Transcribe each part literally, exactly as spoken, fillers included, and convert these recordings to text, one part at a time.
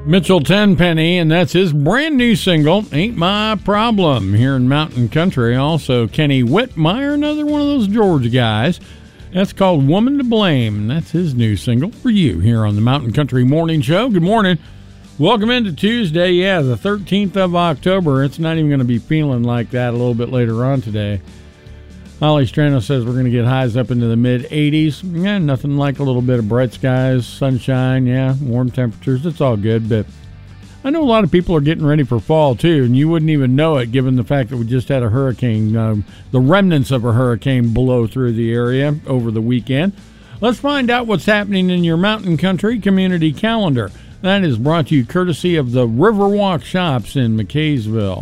Mitchell Tenpenny, and that's his brand new single, Ain't My Problem, here in Mountain Country. Also, Kenny Whitmire, another one of those Georgia guys. That's called Woman to Blame, and that's his new single for you here on the Mountain Country Morning Show. Good morning. Welcome into Tuesday. Yeah, the thirteenth of October. It's not even going to be feeling like that a little bit later on today. Holly Strano says we're going to get highs up into the mid eighties. Yeah, nothing like a little bit of bright skies, sunshine, yeah, warm temperatures. It's all good, but I know a lot of people are getting ready for fall, too, and you wouldn't even know it given the fact that we just had a hurricane, um, the remnants of a hurricane blow through the area over the weekend. Let's find out what's happening in your Mountain Country community calendar. That is brought to you courtesy of the Riverwalk Shops in McKaysville.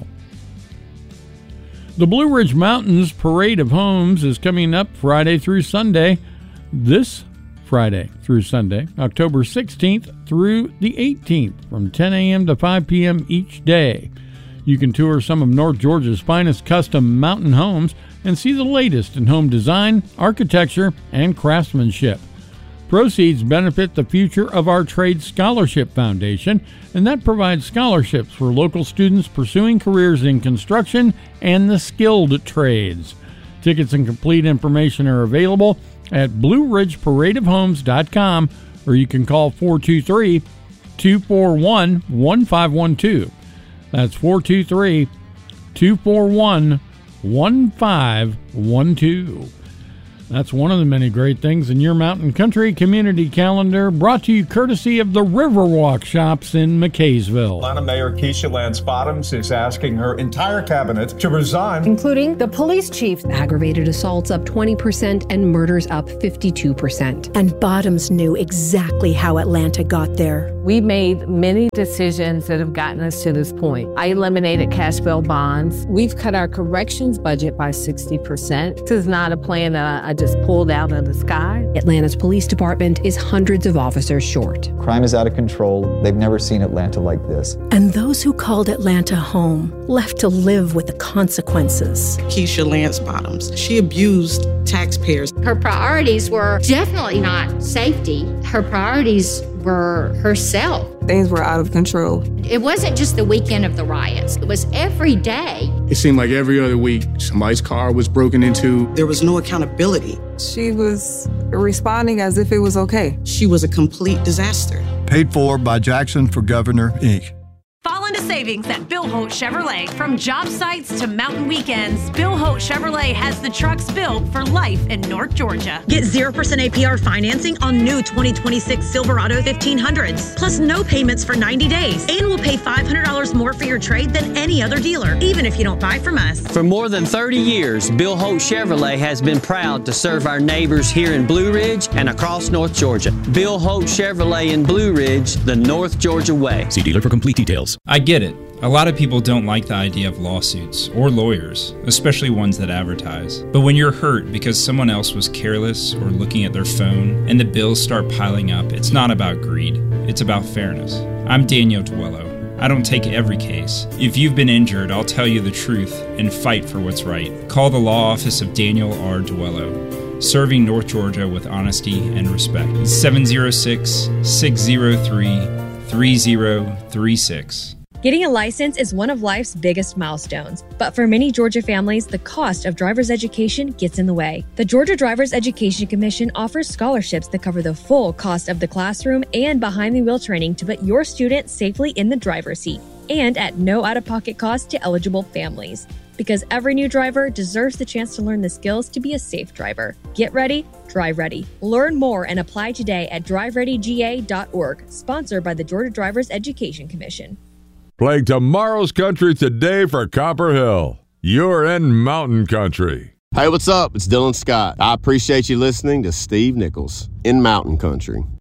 The Blue Ridge Mountains Parade of Homes is coming up Friday through Sunday, this Friday through Sunday, October sixteenth through the eighteenth, from ten a.m. to five p.m. each day. You can tour some of North Georgia's finest custom mountain homes and see the latest in home design, architecture, and craftsmanship. Proceeds benefit the Future of Our Trade Scholarship Foundation, and that provides scholarships for local students pursuing careers in construction and the skilled trades. Tickets and complete information are available at blue ridge parade of homes dot com, or you can call four two three, two four one, one five one two. That's four two three, two four one, one five one two. That's one of the many great things in your Mountain Country community calendar, brought to you courtesy of the Riverwalk Shops in McKaysville. Atlanta Mayor Keisha Lance Bottoms is asking her entire cabinet to resign, including the police chief. Aggravated assaults up twenty percent and murders up fifty-two percent. And Bottoms knew exactly how Atlanta got there. We made many decisions that have gotten us to this point. I eliminated cash bail bonds. We've cut our corrections budget by sixty percent. This is not a plan that I just pulled out of the sky. Atlanta's police department is hundreds of officers short. Crime is out of control. They've never seen Atlanta like this. And those who called Atlanta home left to live with the consequences. Keisha Lance Bottoms, she abused taxpayers. Her priorities were definitely not safety. Her priorities were herself. Things were out of control. It wasn't just the weekend of the riots. It was every day. It seemed like every other week somebody's car was broken into. There was no accountability. She was responding as if it was okay. She was a complete disaster. Paid for by Jackson for Governor, Incorporated. Fall into savings at Bill Holt Chevrolet. From job sites to mountain weekends, Bill Holt Chevrolet has the trucks built for life in North Georgia. Get zero percent A P R financing on new twenty twenty-six Silverado fifteen hundreds. Plus no payments for ninety days. And we'll pay five hundred dollars more for your trade than any other dealer, even if you don't buy from us. For more than thirty years, Bill Holt Chevrolet has been proud to serve our neighbors here in Blue Ridge and across North Georgia. Bill Holt Chevrolet in Blue Ridge, the North Georgia way. See dealer for complete details. I get it. A lot of people don't like the idea of lawsuits or lawyers, especially ones that advertise. But when you're hurt because someone else was careless or looking at their phone and the bills start piling up, it's not about greed. It's about fairness. I'm Daniel Duello. I don't take every case. If you've been injured, I'll tell you the truth and fight for what's right. Call the law office of Daniel R. Duello, serving North Georgia with honesty and respect. seven oh six, six oh three, three oh three six. Getting a license is one of life's biggest milestones, but for many Georgia families, the cost of driver's education gets in the way. The Georgia Driver's Education Commission offers scholarships that cover the full cost of the classroom and behind-the-wheel training to put your student safely in the driver's seat, and at no out-of-pocket cost to eligible families. Because every new driver deserves the chance to learn the skills to be a safe driver. Get ready, drive ready. Learn more and apply today at drive ready G A dot org, sponsored by the Georgia Driver's Education Commission. Playing tomorrow's country today for Copper Hill. You're in Mountain Country. Hey, what's up? It's Dylan Scott. I appreciate you listening to Steve Nichols in Mountain Country.